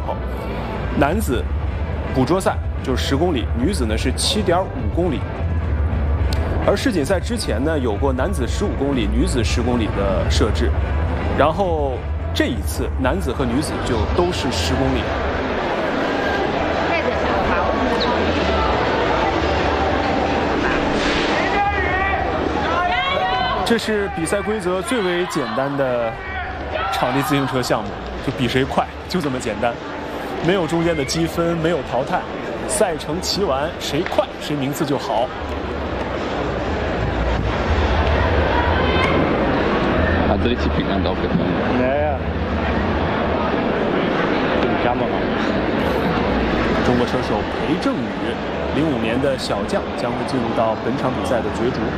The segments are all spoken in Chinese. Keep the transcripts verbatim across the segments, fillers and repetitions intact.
候，男子捕捉赛就是十公里，女子呢是七点五公里。而世锦赛之前呢，有过男子十五公里、女子十公里的设置，然后这一次男子和女子就都是十公里。这是比赛规则最为简单的场地自行车项目，就比谁快，就这么简单，没有中间的积分，没有淘汰，赛程骑完谁快谁名次就好。 Hade de tippingen da oppe? Nej. Kan man. 中国车手裴正宇，零五年的小将，将会进入到本场比赛的角逐。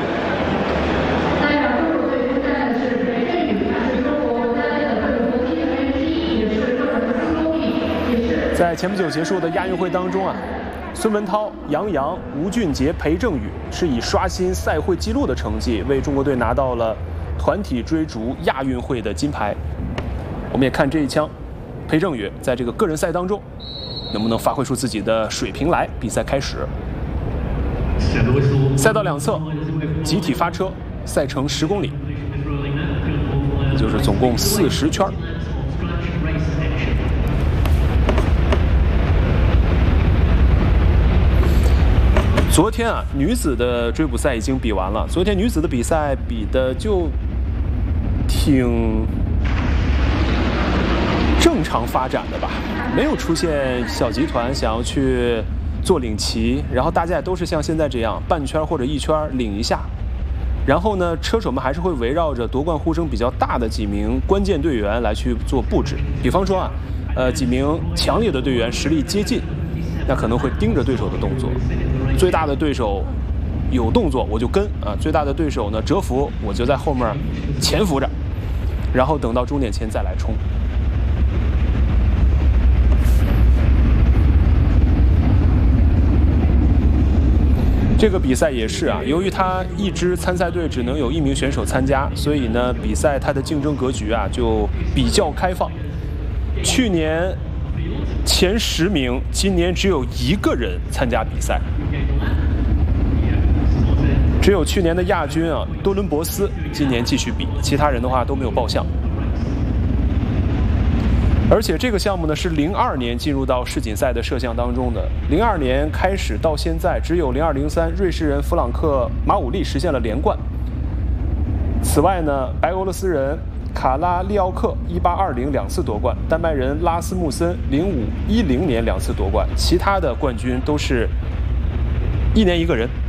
在前不久结束的亚运会当中啊，孙文涛、杨洋、吴俊杰、裴正宇是以刷新赛会纪录的成绩，为中国队拿到了团体追逐亚运会的金牌。我们也看这一枪，裴正宇在这个个人赛当中能不能发挥出自己的水平来。比赛开始，赛道两侧集体发车，赛程十公里，也就是总共四十圈。昨天啊，女子的追捕赛已经比完了。昨天女子的比赛比的就挺正常发展的吧，没有出现小集团想要去做领旗，然后大家也都是像现在这样半圈或者一圈领一下，然后呢，车手们还是会围绕着夺冠呼声比较大的几名关键队员来去做布置。比方说啊，呃，几名强烈的队员实力接近，那可能会盯着对手的动作。最大的对手有动作我就跟啊，最大的对手呢蛰伏，我就在后面潜伏着，然后等到终点前再来冲。这个比赛也是啊，由于他一支参赛队只能有一名选手参加，所以呢，比赛它的竞争格局啊就比较开放。去年前十名，今年只有一个人参加比赛，只有去年的亚军啊多伦博斯今年继续比，其他人的话都没有报项。而且这个项目呢是零二年进入到世锦赛的设项当中的，零二年开始到现在，只有零二零三瑞士人弗朗克马武利实现了连冠。此外呢，白俄罗斯人卡拉利奥克一八二零两次夺冠，丹麦人拉斯穆森零五一零年两次夺冠，其他的冠军都是一年一个人。